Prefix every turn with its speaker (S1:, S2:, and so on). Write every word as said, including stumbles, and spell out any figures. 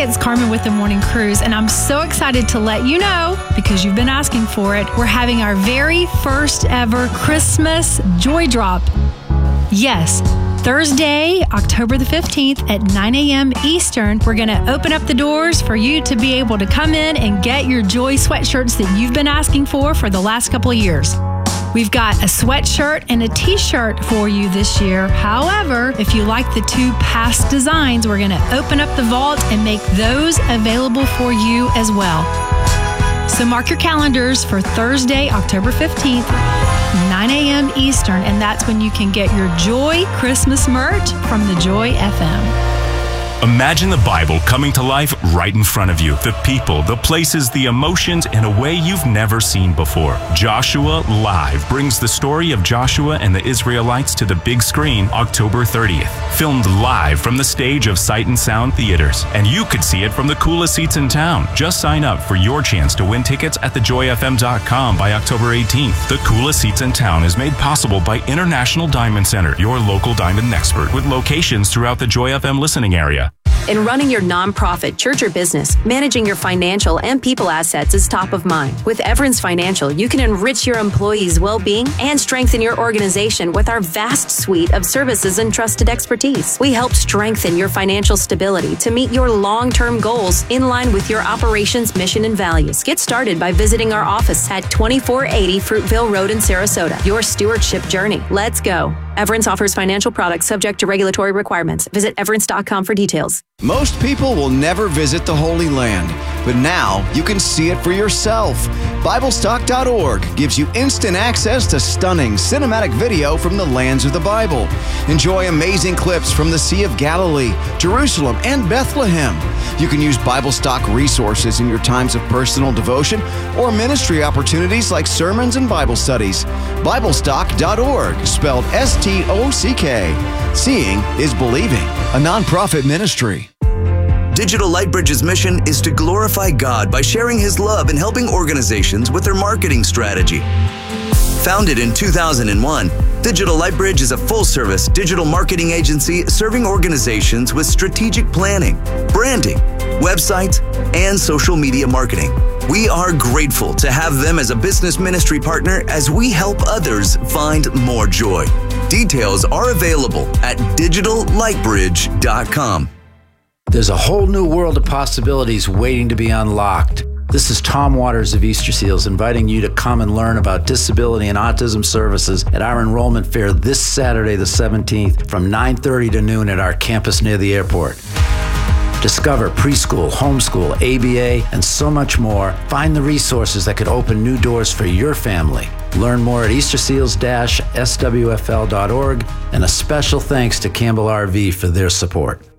S1: Hey, it's Carmen with the Morning Cruise, and I'm so excited to let you know, because you've been asking for it, we're having our very first ever Christmas Joy Drop. Yes, Thursday, October the fifteenth at nine a.m. Eastern, we're going to open up the doors for you to be able to come in and get your Joy sweatshirts that you've been asking for for the last couple of years. We've got a sweatshirt and a t-shirt for you this year. However, if you like the two past designs, we're going to open up the vault and make those available for you as well. So mark your calendars for Thursday, October fifteenth, nine a.m. Eastern, and that's when you can get your Joy Christmas merch from the Joy F M.
S2: Imagine the Bible coming to life right in front of you. The people, the places, the emotions in a way you've never seen before. Joshua Live brings the story of Joshua and the Israelites to the big screen October thirtieth. Filmed live from the stage of Sight and Sound Theaters. And you could see it from the coolest seats in town. Just sign up for your chance to win tickets at the joy f m dot com by October eighteenth. The coolest seats in town is made possible by International Diamond Center, your local diamond expert, with locations throughout the Joy F M listening area.
S3: In running your nonprofit, church, or business, managing your financial and people assets is top of mind. With Everence Financial, you can enrich your employees' well-being and strengthen your organization with our vast suite of services and trusted expertise. We help strengthen your financial stability to meet your long-term goals in line with your operations, mission, and values. Get started by visiting our office at twenty-four eighty Fruitville Road in Sarasota. Your stewardship journey. Let's go. Everence offers financial products subject to regulatory requirements. Visit everence dot com for details.
S4: Most people will never visit the Holy Land, but now you can see it for yourself. Bible stock dot org gives you instant access to stunning cinematic video from the lands of the Bible. Enjoy amazing clips from the Sea of Galilee, Jerusalem, and Bethlehem. You can use BibleStock resources in your times of personal devotion or ministry opportunities like sermons and Bible studies. Bible stock dot org, spelled S T O C K. Seeing is believing, a nonprofit ministry.
S5: Digital Lightbridge's mission is to glorify God by sharing His love and helping organizations with their marketing strategy. Founded in two thousand one, Digital Lightbridge is a full-service digital marketing agency serving organizations with strategic planning, branding, websites, and social media marketing. We are grateful to have them as a business ministry partner as we help others find more joy. Details are available at digital lightbridge dot com.
S6: There's a whole new world of possibilities waiting to be unlocked. This is Tom Waters of Easter Seals inviting you to come and learn about disability and autism services at our enrollment fair this Saturday the seventeenth from nine thirty to noon at our campus near the airport. Discover preschool, homeschool, A B A, and so much more. Find the resources that could open new doors for your family. Learn more at easter seals dash s w f l dot org, and a special thanks to Campbell R V for their support.